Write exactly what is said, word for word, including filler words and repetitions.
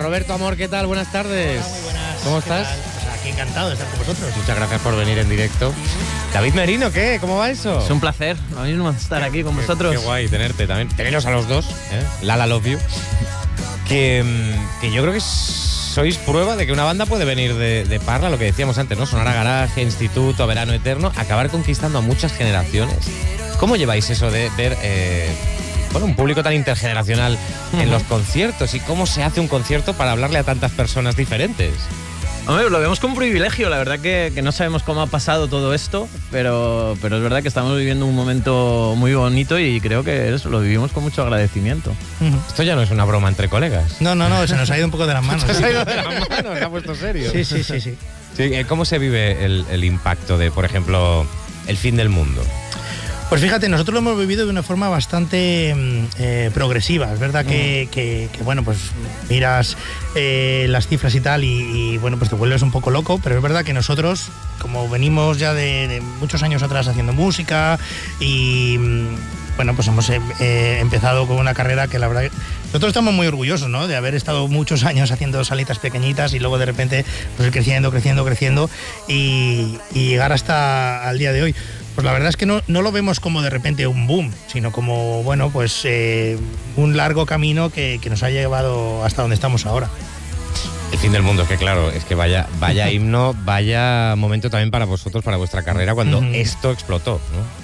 Roberto Amor, ¿qué tal? Buenas tardes. Hola, muy buenas. ¿Cómo estás? Pues aquí encantado de estar con vosotros. Muchas gracias por venir en directo. David Merino, ¿qué? ¿Cómo va eso? Es un placer, lo mismo estar aquí con Qué- vosotros. Qué guay tenerte también. Teneros a los dos, ¿eh? Lala Love You. Que, mm, que yo creo que sois prueba de que una banda puede venir de, de Parla, lo que decíamos antes, ¿no? Sonar a garaje, instituto, verano eterno, acabar conquistando a muchas generaciones. ¿Cómo lleváis eso de ver eh, bueno, un público tan intergeneracional en Ujú. los conciertos? ¿Y cómo se hace un concierto para hablarle a tantas personas diferentes? Hombre, lo vemos como un privilegio, la verdad que, que no sabemos cómo ha pasado todo esto, pero, pero es verdad que estamos viviendo un momento muy bonito y creo que eso lo vivimos con mucho agradecimiento. Ujú. Esto ya no es una broma entre colegas. No, no, no, se nos ha ido un poco de las manos. Se ha ido de las manos, se ha puesto serio. Sí, sí, sí, sí. Sí, eh, ¿cómo se vive el, el impacto de, por ejemplo, el fin del mundo? Pues fíjate, nosotros lo hemos vivido de una forma bastante mm, eh, progresiva. Es verdad que, que- que, bueno, pues miras eh, las cifras y tal y, y, bueno, pues te vuelves un poco loco, pero es verdad que nosotros, como venimos ya de, de muchos años atrás haciendo música y, mm, bueno, pues hemos eh, eh, empezado con una carrera que la verdad... Nosotros estamos muy orgullosos, ¿no?, de haber estado muchos años haciendo salitas pequeñitas y luego de repente pues ir creciendo, creciendo, creciendo y, y llegar hasta al día de hoy. Pues la verdad es que no, no lo vemos como de repente un boom, sino como, bueno, pues eh, un largo camino que, que nos ha llevado hasta donde estamos ahora. El fin del mundo, es que claro, es que vaya, vaya himno, vaya momento también para vosotros, para vuestra carrera, cuando Ujú. esto explotó, ¿no?